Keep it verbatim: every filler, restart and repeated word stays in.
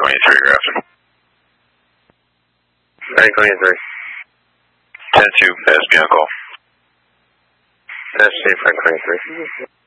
twenty-three, Grafton. Frank twenty-three. ten two, pass me on call. Pass me, Frank twenty-three.